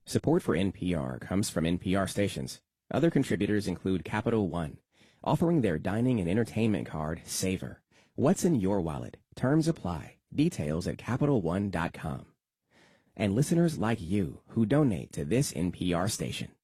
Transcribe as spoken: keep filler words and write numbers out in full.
Support for N P R comes from N P R stations. Other contributors include Capital One, offering their dining and entertainment card, Savor. What's in your wallet? Terms apply. Details at Capital One dot com. And listeners like you who donate to this N P R station.